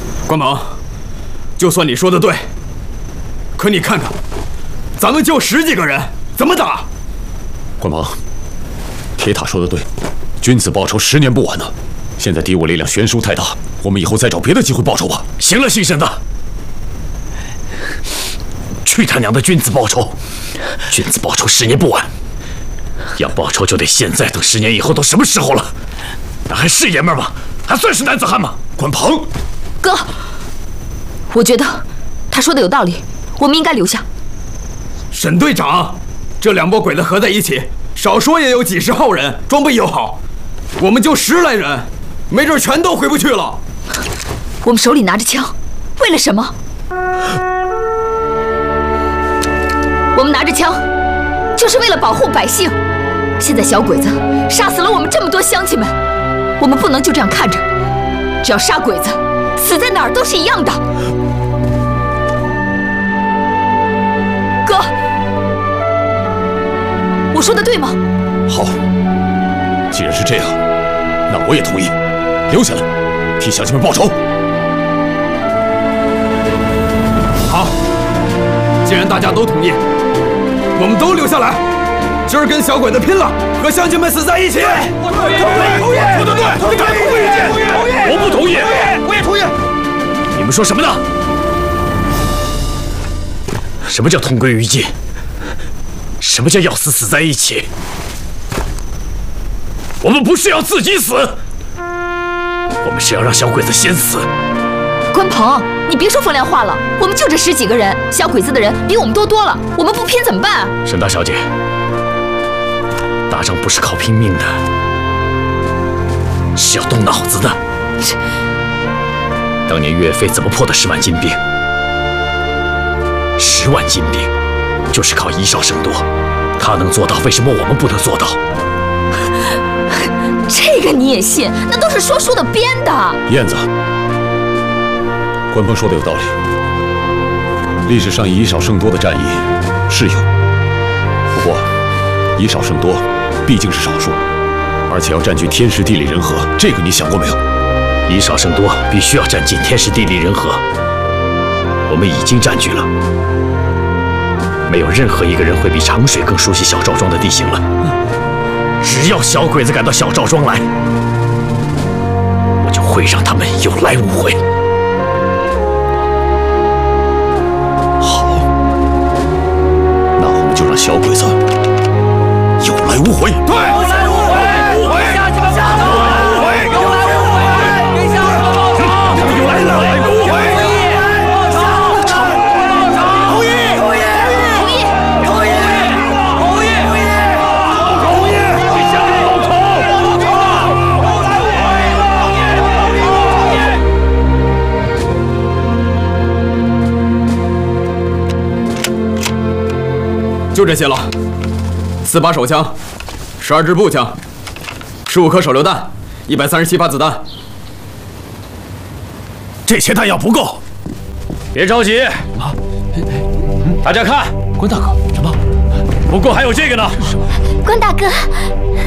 关猛，就算你说的对，可你看看，咱们就10几个人，怎么打？ 关猛，铁塔说的对，君子报仇10年不晚呢。现在敌我力量悬殊太大，我们以后再找别的机会报仇吧。 行了，姓沈的，去他娘的君子报仇！君子报仇10年不晚，要报仇就得现在，等10年以后都什么时候了？那还是爷们儿吗？还算是男子汉吗？ 关鹏， 哥，我觉得他说的有道理，我们应该留下。 沈队长，这2拨鬼子合在一起，少说也有几10号人，装备又好，我们就10来人，没准全都回不去了。 我们手里拿着枪，为了什么？我们拿着枪，就是为了保护百姓。现在小鬼子杀死了我们这么多乡亲们，我们不能就这样看着。只要杀鬼子，死在哪儿都是一样的。哥，我说的对吗？ 好，既然是这样，那我也同意，留下来，替乡亲们报仇。 好，既然大家都同意，我们都留下来，今儿跟小鬼子拼了，和乡亲们死在一起。 我同意，说得对，同意，我不同意，我也同意。你们说什么呢？什么叫同归于尽？什么叫要死在一起？我们不是要自己死，我们是要让小鬼子先死。 关鹏，你别说风凉话了，我们就这10几个人，小鬼子的人比我们多了，我们不拼怎么办啊？ 沈大小姐，打仗不是靠拼命的，是要动脑子的。当年岳飞怎么破的10万金兵？10万金兵就是靠以少胜多，他能做到，为什么我们不能做到？ 这个你也信？那都是说书的编的。 燕子，关鹏说的有道理。历史上以少胜多的战役是有，不过以少胜多毕竟是少数，而且要占据天时地利人和，这个你想过没有？ 以少胜多必须要占尽天时地利人和，我们已经占据了。没有任何一个人会比长水更熟悉小赵庄的地形了。只要小鬼子赶到小赵庄来，我就会让他们有来无回。 好，那我们就让小鬼子有来无回。 对，有来无回， 乡亲们下头，有来无回，给乡亲们报仇，有来无回。 就这些了，4把手枪，12支步枪，15颗手榴弹，137发子弹。 这些弹药不够，别着急啊！大家看， 关大哥，什么？ 不够还有这个呢。 关大哥，